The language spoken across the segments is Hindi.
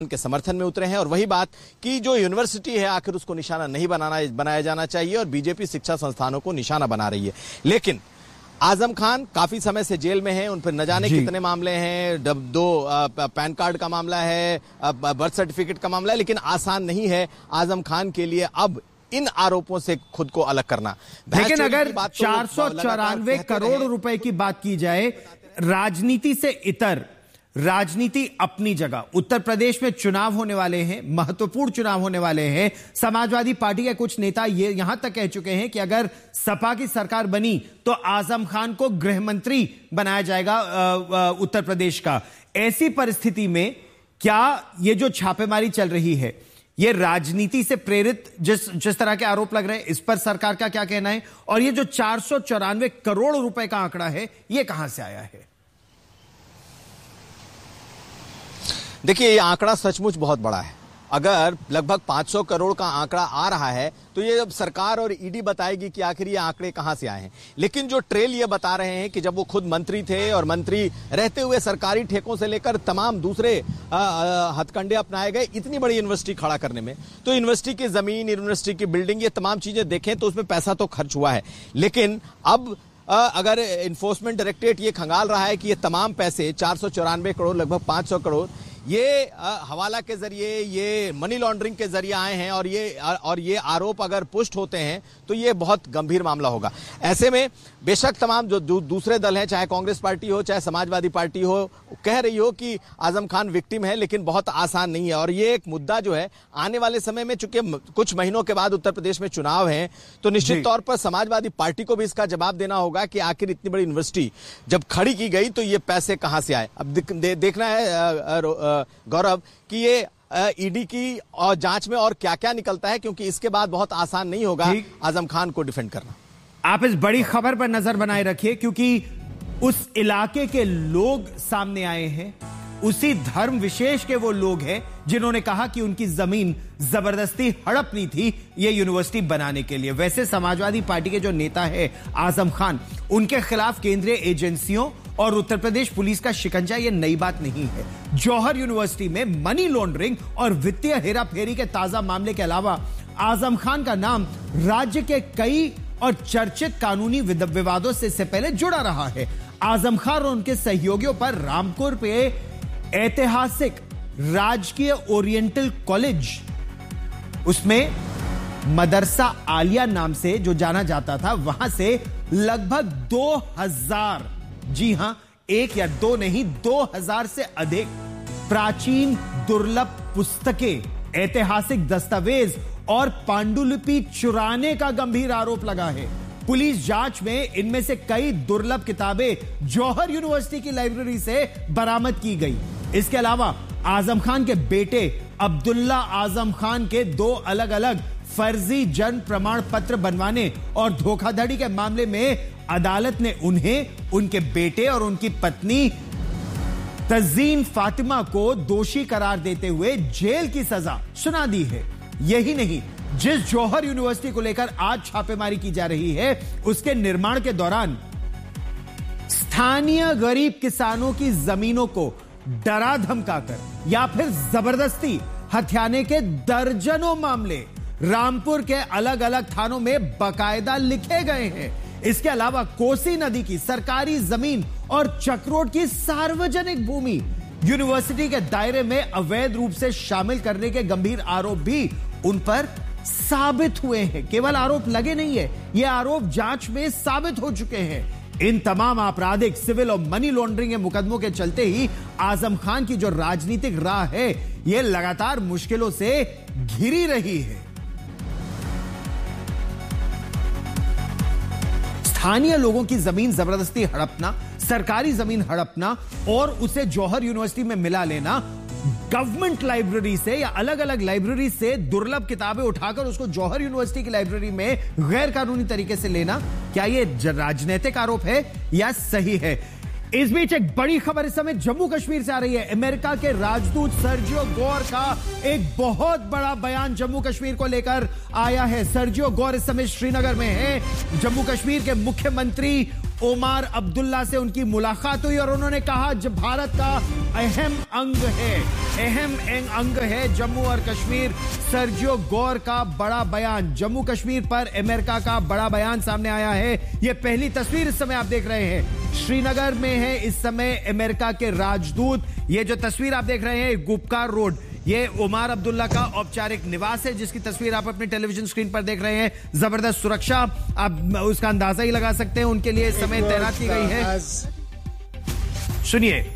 के समर्थन में उतरे हैं और वही बात कि जो यूनिवर्सिटी है आखिर उसको निशाना नहीं बनाया जाना चाहिए और बीजेपी शिक्षा संस्थानों को निशाना बना रही है। लेकिन आजम खान काफी समय से जेल में हैं, उन पर न जाने कितने मामले हैं, दो पैन कार्ड का मामला है, बर्थ सर्टिफिकेट का मामला है, लेकिन आसान नहीं है आजम खान के लिए अब इन आरोपों से खुद को अलग करना। लेकिन अगर 494 करोड़ रुपए की बात की जाए, राजनीति से इतर राजनीति अपनी जगह, उत्तर प्रदेश में चुनाव होने वाले हैं, महत्वपूर्ण चुनाव होने वाले हैं। समाजवादी पार्टी के कुछ नेता ये यहां तक कह चुके हैं कि अगर सपा की सरकार बनी तो आजम खान को गृह मंत्री बनाया जाएगा उत्तर प्रदेश का। ऐसी परिस्थिति में क्या ये जो छापेमारी चल रही है ये राजनीति से प्रेरित जिस तरह के आरोप लग रहे हैं, इस पर सरकार का क्या कहना है? और ये जो 494 करोड़ रुपए का आंकड़ा है ये कहां से आया है? देखिए, ये आंकड़ा सचमुच बहुत बड़ा है। अगर लगभग 500 करोड़ का आंकड़ा आ रहा है तो ये अब सरकार और ईडी बताएगी कि आखिर ये आंकड़े कहां से आए हैं। लेकिन जो ट्रेल ये बता रहे हैं कि जब वो खुद मंत्री थे और मंत्री रहते हुए सरकारी ठेकों से लेकर तमाम दूसरे हथकंडे अपनाए गए इतनी बड़ी यूनिवर्सिटी खड़ा करने में, तो यूनिवर्सिटी की जमीन, यूनिवर्सिटी की बिल्डिंग, ये तमाम चीजें देखें तो उसमें पैसा तो खर्च हुआ है। लेकिन अब अगर इन्फोर्समेंट डायरेक्टरेट ये खंगाल रहा है कि ये तमाम पैसे 494 करोड़, लगभग 500 करोड़ ये हवाला के जरिए, ये मनी लॉन्ड्रिंग के जरिए आए हैं और ये आरोप अगर पुष्ट होते हैं तो ये बहुत गंभीर मामला होगा। ऐसे में बेशक तमाम जो दूसरे दल हैं, चाहे कांग्रेस पार्टी हो चाहे समाजवादी पार्टी हो, कह रही हो कि आजम खान विक्टिम है, लेकिन बहुत आसान नहीं है। और ये एक मुद्दा जो है आने वाले समय में, चूंकि कुछ महीनों के बाद उत्तर प्रदेश में चुनाव है, तो निश्चित तौर पर समाजवादी पार्टी को भी इसका जवाब देना होगा कि आखिर इतनी बड़ी यूनिवर्सिटी जब खड़ी की गई तो ये पैसे कहां से आए। अब देखना है गौरव कि ये ईडी की और जांच में और क्या क्या निकलता है, क्योंकि इसके बाद बहुत आसान नहीं होगा आजम खान को डिफेंड करना। आप इस बड़ी खबर पर नजर बनाए रखिए, क्योंकि उस इलाके के लोग सामने आए हैं, उसी धर्म विशेष के वो लोग हैं जिन्होंने कहा कि उनकी जमीन जबरदस्ती हड़पनी थी ये यूनिवर्सिटी बनाने के लिए। वैसे समाजवादी पार्टी के जो नेता है आजम खान, उनके खिलाफ केंद्रीय एजेंसियों और उत्तर प्रदेश पुलिस का शिकंजा ये नई बात नहीं है। जौहर यूनिवर्सिटी में मनी लॉन्ड्रिंग और वित्तीय हेराफेरी के ताजा मामले के अलावा आजम खान का नाम राज्य के कई और चर्चित कानूनी विवादों से इससे पहले जुड़ा रहा है। आजम खान और उनके सहयोगियों पर रामपुर पे ऐतिहासिक राजकीय ओरिएंटल कॉलेज, उसमें मदरसा आलिया नाम से जो जाना जाता था, वहां से लगभग 2000, जी हां, एक या दो नहीं, 2000 से अधिक प्राचीन दुर्लभ पुस्तकें, ऐतिहासिक दस्तावेज और पांडुलिपि चुराने का गंभीर आरोप लगा है। पुलिस जांच में इनमें से कई दुर्लभ किताबें जौहर यूनिवर्सिटी की लाइब्रेरी से बरामद की गई। इसके अलावा आजम खान के बेटे अब्दुल्ला आजम खान के 2 अलग अलग फर्जी जन्म प्रमाण पत्र बनवाने और धोखाधड़ी के मामले में अदालत ने उन्हें, उनके बेटे और उनकी पत्नी तज़ीन फातिमा को दोषी करार देते हुए जेल की सजा सुना दी है। यही नहीं, जिस जौहर यूनिवर्सिटी को लेकर आज छापेमारी की जा रही है, उसके निर्माण के दौरान स्थानीय गरीब किसानों की जमीनों को डरा धमकाकर या फिर जबरदस्ती हथियाने के दर्जनों मामले रामपुर के अलग अलग थानों में बाकायदा लिखे गए हैं। इसके अलावा कोसी नदी की सरकारी जमीन और चक्रोट की सार्वजनिक भूमि यूनिवर्सिटी के दायरे में अवैध रूप से शामिल करने के गंभीर आरोप भी उन पर साबित हुए हैं। केवल आरोप लगे नहीं है, ये आरोप जांच में साबित हो चुके हैं। इन तमाम आपराधिक, सिविल और मनी लॉन्ड्रिंग के मुकदमों के चलते ही आजम खान की जो राजनीतिक राह है यह लगातार मुश्किलों से घिरी रही है। स्थानीय लोगों की जमीन जबरदस्ती हड़पना, सरकारी जमीन हड़पना और उसे जौहर यूनिवर्सिटी में मिला लेना, गवर्नमेंट लाइब्रेरी से या अलग अलग लाइब्रेरी से दुर्लभ किताबें उठाकर उसको जौहर यूनिवर्सिटी की लाइब्रेरी में गैर कानूनी तरीके से लेना, क्या यह राजनीतिक आरोप है या सही है? इस बीच एक बड़ी खबर इस समय जम्मू कश्मीर से आ रही है। अमेरिका के राजदूत सर्जियो गोर का एक बहुत बड़ा बयान जम्मू कश्मीर को लेकर आया है। सर्जियो गोर इस समय श्रीनगर में है। जम्मू कश्मीर के मुख्यमंत्री ओमार अब्दुल्ला से उनकी मुलाकात हुई और उन्होंने कहा जब भारत का अहम अंग है जम्मू और कश्मीर। सर्जियो गौर का बड़ा बयान, जम्मू कश्मीर पर अमेरिका का बड़ा बयान सामने आया है। यह पहली तस्वीर इस समय आप देख रहे हैं, श्रीनगर में है इस समय अमेरिका के राजदूत। यह जो तस्वीर आप देख रहे हैं गुपकार रोड, ये ओमार अब्दुल्ला का औपचारिक निवास है जिसकी तस्वीर आप अपने टेलीविजन स्क्रीन पर देख रहे हैं। जबरदस्त सुरक्षा, आप उसका अंदाजा ही लगा सकते हैं उनके लिए इस समय तैनात की गई है। सुनिए।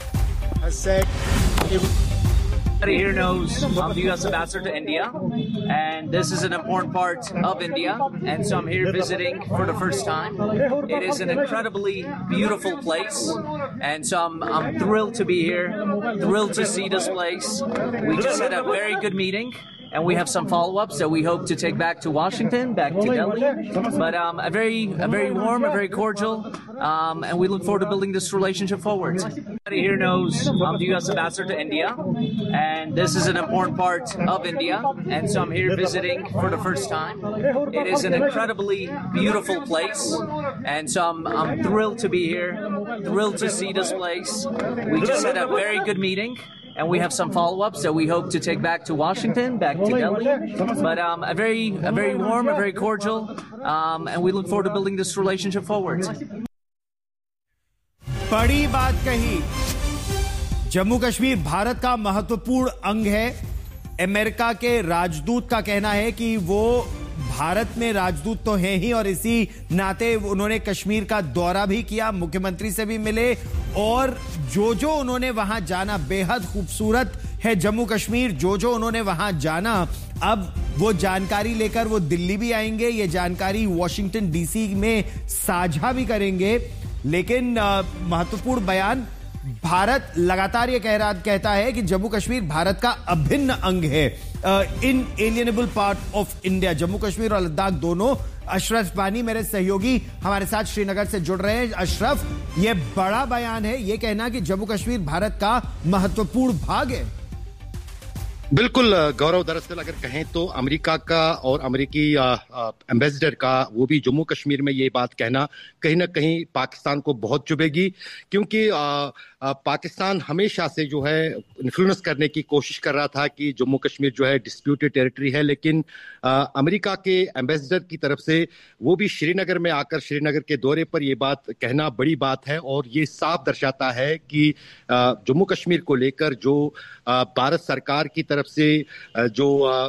Everybody here knows I'm the U.S. Ambassador to India, and this is an important part of India, and so I'm here visiting for the first time. It is an incredibly beautiful place, and so I'm thrilled to be here, thrilled to see this place. We just had a very good meeting, and we have some follow-ups that we hope to take back to Washington, back to Delhi. But a very warm, a very cordial, and we look forward to building this relationship forward. Everybody here knows I'm the U.S. Ambassador to India, and this is an important part of India, and so I'm here visiting for the first time. It is an incredibly beautiful place, and so I'm thrilled to be here, thrilled to see this place. We just had a very good meeting, and we have some follow-ups that we hope to take back to Washington, back to Delhi. But a very warm, a very cordial, and we look forward to building this relationship forward. बड़ी बात कही, जम्मू कश्मीर भारत का महत्वपूर्ण अंग है। अमेरिका के राजदूत का कहना है कि वो भारत में राजदूत तो हैं ही और इसी नाते उन्होंने कश्मीर का दौरा भी किया, मुख्यमंत्री से भी मिले और जो उन्होंने वहां जाना बेहद खूबसूरत है जम्मू कश्मीर। जो उन्होंने वहां जाना, अब वो जानकारी लेकर वो दिल्ली भी आएंगे, ये जानकारी वॉशिंगटन डीसी में साझा भी करेंगे। लेकिन महत्वपूर्ण बयान, भारत लगातार ये कहता है कि जम्मू कश्मीर भारत का अभिन्न अंग है, इनएलिएनेबल part of India. Jammu Kashmir और लद्दाख दोनों। अशरफ बानी मेरे सहयोगी हमारे साथ श्रीनगर से जुड़ रहे हैं। अशरफ, ये बड़ा बयान है, ये कहना कि जम्मू कश्मीर भारत का महत्वपूर्ण भाग है। बिल्कुल गौरव, दरअसल अगर कहें तो अमेरिका का और अमेरिकी एम्बेसडर का वो भी जम्मू कश्मीर में ये बात कहना कहीं ना कहीं पाकिस्तान को बहुत चुभेगी, क्योंकि पाकिस्तान हमेशा से जो है इन्फ्लुएंस करने की कोशिश कर रहा था कि जम्मू कश्मीर जो है डिस्प्यूटेड टेरिटरी है। लेकिन अमेरिका के एम्बेसडर की तरफ से वो भी श्रीनगर में आकर श्रीनगर के दौरे पर ये बात कहना बड़ी बात है और ये साफ दर्शाता है कि जम्मू कश्मीर को लेकर जो भारत सरकार की तरफ से जो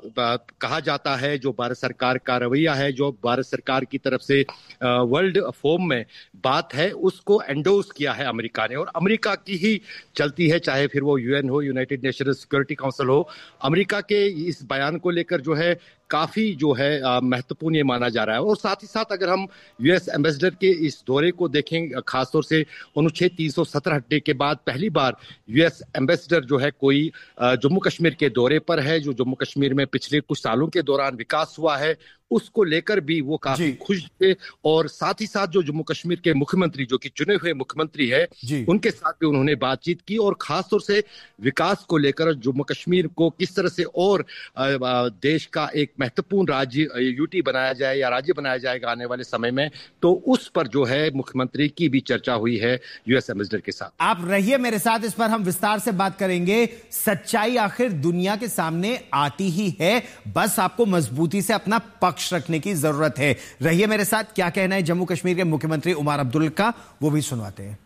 कहा जाता है, जो भारत सरकार का रवैया है, जो भारत सरकार की तरफ से वर्ल्ड फोरम में बात है, उसको एंडोर्स किया है अमेरिका ने और अमेरिका की ही चलती है, चाहे फिर वो यूएन हो, यूनाइटेड नेशंस सिक्योरिटी काउंसिल हो। अमेरिका के इस बयान को लेकर जो है काफी जो है महत्वपूर्ण ये माना जा रहा है। और साथ ही साथ अगर हम यूएस एम्बेसडर के इस दौरे को देखें, खासतौर से अनुच्छेद 370 हटने के बाद पहली बार यूएस एम्बेसडर जो है कोई जम्मू कश्मीर के दौरे पर है, जो जम्मू कश्मीर में पिछले कुछ सालों के दौरान विकास हुआ है उसको लेकर भी वो काफी खुश थे। और साथ ही साथ जो जम्मू कश्मीर के मुख्यमंत्री, जो कि चुने हुए मुख्यमंत्री है, उनके साथ भी उन्होंने बातचीत की और खासतौर से विकास को लेकर जम्मू कश्मीर को किस तरह से और देश का एक महत्वपूर्ण राज्य यूटी बनाया जाए या राज्य बनाया जाएगा आने वाले समय में, तो उस पर जो है मुख्यमंत्री की भी चर्चा हुई है यूएस एम्बेसडर के साथ। आप रहिए मेरे साथ, इस पर हम विस्तार से बात करेंगे। सच्चाई आखिर दुनिया के सामने आती ही है, बस आपको मजबूती से अपना पक्ष रखने की जरूरत है। रहिए मेरे साथ, क्या कहना है जम्मू कश्मीर के मुख्यमंत्री उमर अब्दुल्ला का, वो भी सुनवाते हैं।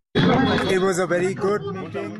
It was a very good meeting.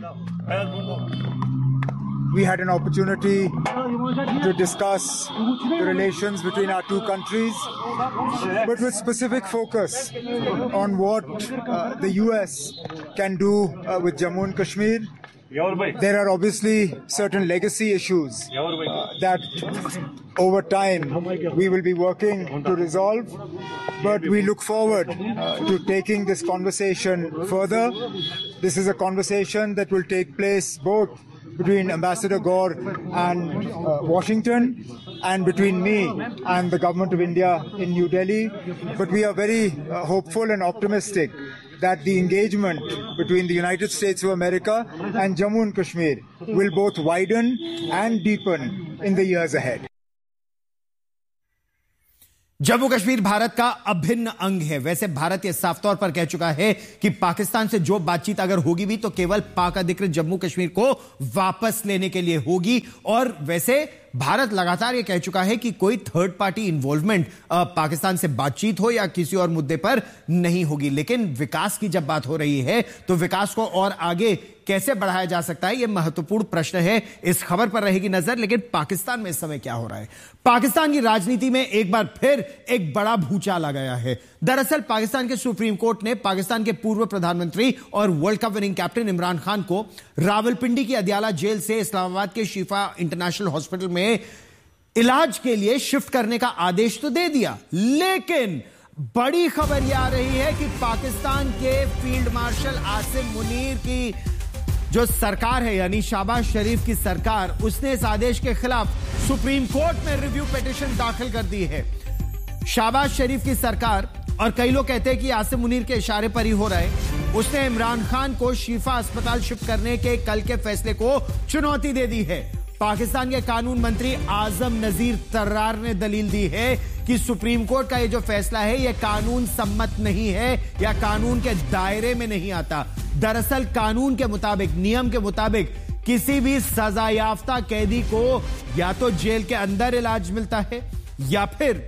We had an opportunity to discuss the relations between our two countries, but with specific focus on what the US can do with Jammu and Kashmir. There are obviously certain legacy issues that over time we will be working to resolve, but we look forward to taking this conversation further. This is a conversation that will take place both between Ambassador Gore and Washington, and between me and the government of India in New Delhi. But we are very hopeful and optimistic that the engagement between the United States of America and Jammu and Kashmir will both widen and deepen in the years ahead. Jammu Kashmir Bharat का अभिन्न अंग है। वैसे भारत यह साफ तौर पर कह चुका है कि पाकिस्तान से जो बातचीत अगर होगी भी तो केवल पाक अधिकृत जम्मू कश्मीर को वापस लेने के लिए होगी। और वैसे भारत लगातार यह कह चुका है कि कोई थर्ड पार्टी इन्वॉल्वमेंट पाकिस्तान से बातचीत हो या किसी और मुद्दे पर नहीं होगी। लेकिन विकास की जब बात हो रही है तो विकास को और आगे कैसे बढ़ाया जा सकता है, यह महत्वपूर्ण प्रश्न है। इस खबर पर रहेगी नजर। लेकिन पाकिस्तान में इस समय क्या हो रहा है? पाकिस्तान की राजनीति में एक बार फिर एक बड़ा भूचाल आ गया है। दरअसल पाकिस्तान के सुप्रीम कोर्ट ने पाकिस्तान के पूर्व प्रधानमंत्री और world cup winning captain Imran Khan को रावलपिंडी की अदियाला जेल से इस्लामाबाद के शिफा इंटरनेशनल हॉस्पिटल में इलाज के लिए शिफ्ट करने का आदेश तो दे दिया। लेकिन बड़ी खबर यह आ रही है कि पाकिस्तान के फील्ड मार्शल आसिम मुनीर की जो सरकार है, यानी शहबाज शरीफ की सरकार, उसने इस आदेश के खिलाफ सुप्रीम कोर्ट में रिव्यू पिटीशन दाखिल कर दी है। शहबाज शरीफ की सरकार, और कई लोग कहते हैं कि आसिम मुनीर के इशारे पर ही हो रहा है, उसने इमरान खान को शिफा अस्पताल शिफ्ट करने के कल के फैसले को चुनौती दे दी है। पाकिस्तान के कानून मंत्री आजम नजीर तर्रार ने दलील दी है कि सुप्रीम कोर्ट का यह जो फैसला है यह कानून सम्मत नहीं है या कानून के दायरे में नहीं आता। दरअसल कानून के मुताबिक, नियम के मुताबिक किसी भी सजा याफ्ता कैदी को या तो जेल के अंदर इलाज मिलता है या फिर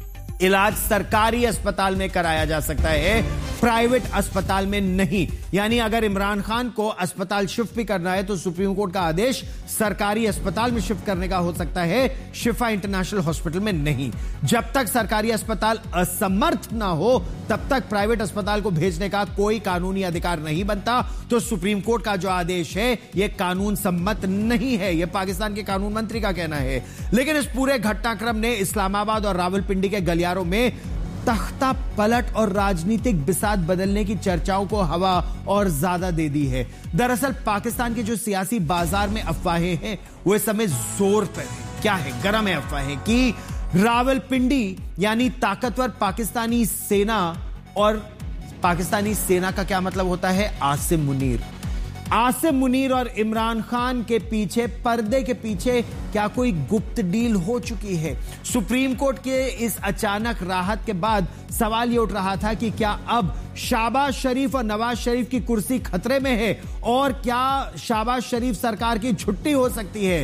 इलाज सरकारी अस्पताल में कराया जा सकता है, प्राइवेट अस्पताल में नहीं। यानी अगर इमरान खान को अस्पताल शिफ्ट भी करना है तो सुप्रीम कोर्ट का आदेश सरकारी अस्पताल में शिफ्ट करने का हो सकता है, शिफा इंटरनेशनल हॉस्पिटल में नहीं। जब तक सरकारी अस्पताल असमर्थ ना हो तब तक प्राइवेट अस्पताल को भेजने का कोई कानूनी अधिकार नहीं बनता। तो सुप्रीम कोर्ट का जो आदेश है यह कानून सम्मत नहीं है, यह पाकिस्तान के कानून मंत्री का कहना है। लेकिन इस पूरे घटनाक्रम ने इस्लामाबाद और रावलपिंडी के गलियारों में तख्ता पलट और राजनीतिक बिसात बदलने की चर्चाओं को हवा और ज्यादा दे दी है। दरअसल पाकिस्तान के जो सियासी बाजार में अफवाहें हैं वो इस समय जोर पर है। क्या है? गर्म है अफवाहें कि रावलपिंडी यानी ताकतवर पाकिस्तानी सेना, और पाकिस्तानी सेना का क्या मतलब होता है? आसिम मुनीर। आसिम मुनीर और इमरान खान के पीछे, पर्दे के पीछे क्या कोई गुप्त डील हो चुकी है? सुप्रीम कोर्ट के इस अचानक राहत के बाद सवाल यह उठ रहा था कि क्या अब शहबाज शरीफ और नवाज शरीफ की कुर्सी खतरे में है और क्या शहबाज शरीफ सरकार की छुट्टी हो सकती है?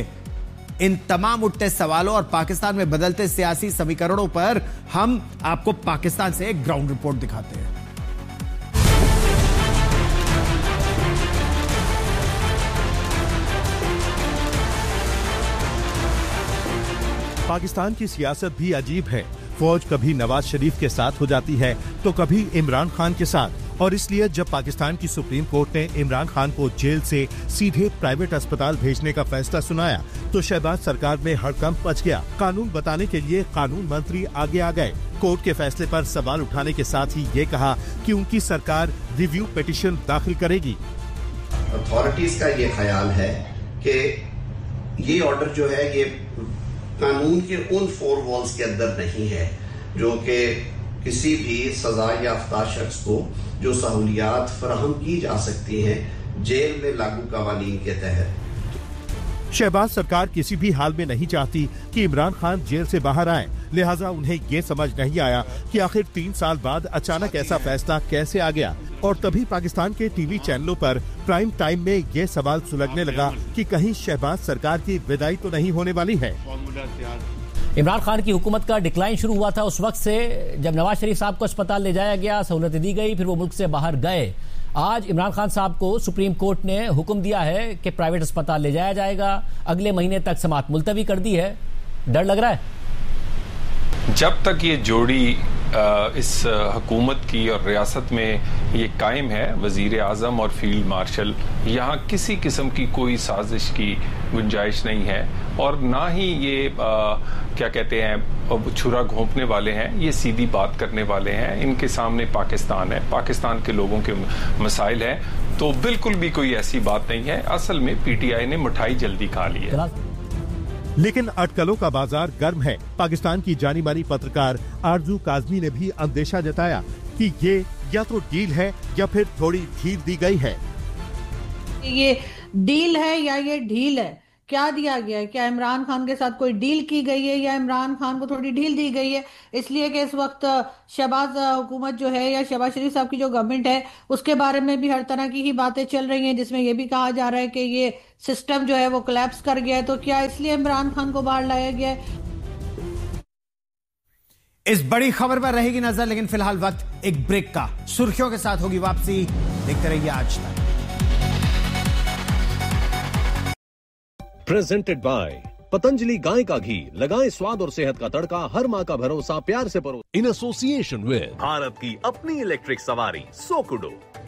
इन तमाम उठते सवालों और पाकिस्तान में बदलते सियासी समीकरणों पर हम आपको पाकिस्तान से एक ग्राउंड रिपोर्ट दिखाते हैं। पाकिस्तान की सियासत भी अजीब है। फौज कभी नवाज शरीफ के साथ हो जाती है तो कभी इमरान खान के साथ। और इसलिए जब पाकिस्तान की सुप्रीम कोर्ट ने इमरान खान को जेल से सीधे प्राइवेट अस्पताल भेजने का फैसला सुनाया तो शहबाज सरकार में हड़कंप मच गया। कानून बताने के लिए कानून मंत्री आगे आ गए। कोर्ट के फैसले पर सवाल उठाने के साथ ही ये कहा कि उनकी सरकार रिव्यू पिटीशन दाखिल करेगी। अथॉरिटीज का ये ख्याल है कि ये ऑर्डर जो है ये कानून के उन 4 वॉल्स के अंदर नहीं है जो कि किसी भी सजा याफ्ता शख्स को जो सहूलियात फराहम की जा सकती हैं जेल में लागू कवानीन के तहत। शहबाज सरकार किसी भी हाल में नहीं चाहती कि इमरान खान जेल से बाहर आए, लिहाजा उन्हें ये समझ नहीं आया कि आखिर 3 साल बाद अचानक ऐसा फैसला कैसे आ गया। और तभी पाकिस्तान के टीवी चैनलों पर प्राइम टाइम में ये सवाल सुलगने लगा कि कहीं शहबाज सरकार की विदाई तो नहीं होने वाली है। इमरान खान की हुकूमत का डिक्लाइन शुरू हुआ था उस वक्त से, जब नवाज शरीफ साहब को अस्पताल ले जाया गया, सहूलतें दी गई, फिर वो मुल्क से बाहर गए। आज इमरान खान साहब को सुप्रीम कोर्ट ने हुक्म दिया है कि प्राइवेट अस्पताल ले जाया जाएगा, अगले महीने तक समाअत मुलतवी कर दी है। डर लग रहा है? जब तक ये जोड़ी इस हुकूमत की और रियासत में ये कायम है, वजीर आज़म और फील्ड मार्शल, यहाँ किसी किस्म की कोई साजिश की गुंजाइश नहीं है और ना ही ये क्या कहते हैं छुरा घोंपने वाले हैं। ये सीधी बात करने वाले हैं। इनके सामने पाकिस्तान है, पाकिस्तान के लोगों के मसाइल हैं, तो बिल्कुल भी कोई ऐसी बात नहीं है। असल में पीटीआई ने मिठाई जल्दी खा ली है। लेकिन अटकलों का बाजार गर्म है। पाकिस्तान की जानी मानी पत्रकार आरजू काजमी ने भी अंदेशा जताया कि ये या तो डील है या फिर थोड़ी ढील दी गई है। ये डील है या ये ढील है, क्या दिया गया है? क्या इमरान खान के साथ कोई डील की गई है या इमरान खान को थोड़ी ढील दी गई है इसलिए कि इस वक्त शहबाज हुकूमत जो है या शहबाज शरीफ साहब की जो गवर्नमेंट है उसके बारे में भी हर तरह की ही बातें चल रही हैं, जिसमें यह भी कहा जा रहा है कि ये सिस्टम जो है वो कोलैप्स कर गया है। तो क्या इसलिए इमरान खान को बाहर लाया गया है? इस बड़ी खबर पर रहेगी नजर, लेकिन फिलहाल वक्त एक ब्रेक का। सुर्खियों के साथ होगी वापसी, देखते रहिए आज तक। प्रेजेंटेड बाय पतंजलि गाय का घी, लगाएं स्वाद और सेहत का तड़का, हर माँ का भरोसा प्यार से परो। इन एसोसिएशन विद भारत की अपनी इलेक्ट्रिक सवारी सोकुडो।